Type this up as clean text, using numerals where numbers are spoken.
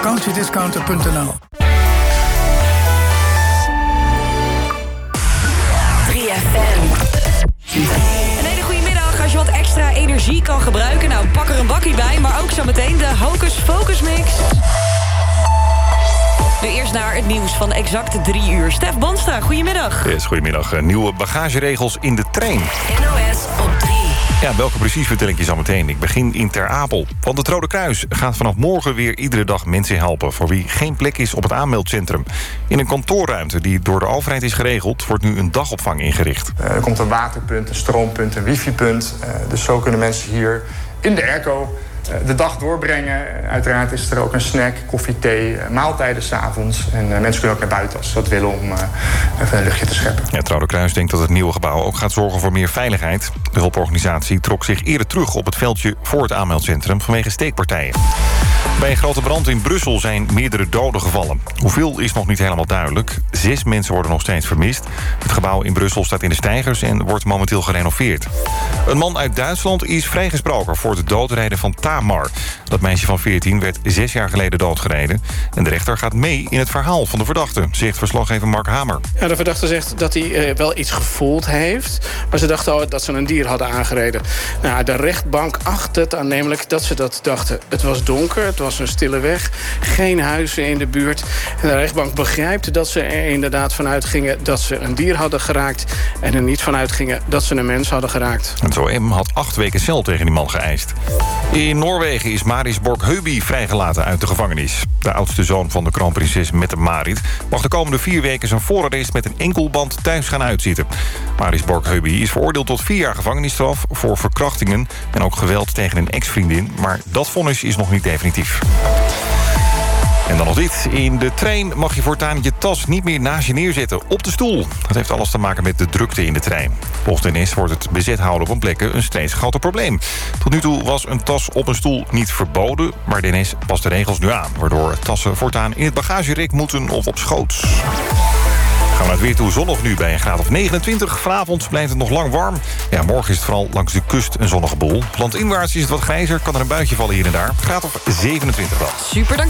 Countydiscounter.nl. 3FM. Een hele goede middag. Als je wat extra energie kan gebruiken, nou pak er een bakkie bij. Maar ook zometeen de Hocus Focus Mix. Nu eerst naar het nieuws van exact 3 uur. Stef Banstra, goedemiddag. Yes, goedemiddag. Nieuwe bagageregels in de trein. NOS op 3. Ja, welke precies vertel ik je zo meteen. Ik begin in Ter Apel. Want het Rode Kruis gaat vanaf morgen weer iedere dag mensen helpen... voor wie geen plek is op het aanmeldcentrum. In een kantoorruimte die door de overheid is geregeld... wordt nu een dagopvang ingericht. Er komt een waterpunt, een stroompunt, een wifi-punt. Dus zo kunnen mensen hier in de airco de dag doorbrengen. Uiteraard is er ook een snack, koffie, thee, maaltijden 's avonds. En mensen kunnen ook naar buiten als ze dat willen om even een luchtje te scheppen. Ja, het Rode Kruis denkt dat het nieuwe gebouw ook gaat zorgen voor meer veiligheid. De hulporganisatie trok zich eerder terug op het veldje voor het aanmeldcentrum vanwege steekpartijen. Bij een grote brand in Brussel zijn meerdere doden gevallen. Hoeveel is nog niet helemaal duidelijk. 6 mensen worden nog steeds vermist. Het gebouw in Brussel staat in de steigers en wordt momenteel gerenoveerd. Een man uit Duitsland is vrijgesproken voor het doodrijden van Tamar. Dat meisje van 14 werd 6 jaar geleden doodgereden. En de rechter gaat mee in het verhaal van de verdachte, zegt verslaggever Mark Hamer. Ja, de verdachte zegt dat hij wel iets gevoeld heeft. Maar ze dachten dat ze een dier hadden aangereden. Nou, de rechtbank acht het aannemelijk dat ze dat dachten. Het was donker, het was een stille weg. Geen huizen in de buurt. En de rechtbank begrijpt dat ze er inderdaad vanuit gingen dat ze een dier hadden geraakt. En er niet vanuit gingen dat ze een mens hadden geraakt. Het OM had 8 weken cel tegen die man geëist. In Noorwegen is Maris Borg-Heuby vrijgelaten uit de gevangenis. De oudste zoon van de kroonprinses Mette-Marit mag de komende 4 weken zijn voorarrest met een enkelband thuis gaan uitzitten. Maris Borg-Heuby is veroordeeld tot 4 jaar gevangenisstraf voor verkrachtingen en ook geweld tegen een ex-vriendin. Maar dat vonnis is nog niet definitief. En dan nog dit. In de trein mag je voortaan je tas niet meer naast je neerzetten op de stoel. Dat heeft alles te maken met de drukte in de trein. Volgens de NS wordt het bezet houden op een plekken een steeds groter probleem. Tot nu toe was een tas op een stoel niet verboden, maar de NS past de regels nu aan, waardoor tassen voortaan in het bagagerek moeten of op schoot. Gaan we naar het weer toe. Zonnig nu bij een graad of 29. Vanavond blijft het nog lang warm. Ja, morgen is het vooral langs de kust een zonnige boel. Landinwaarts is het wat grijzer. Kan er een buitje vallen hier en daar. Graad of 27 dan. Super, dank.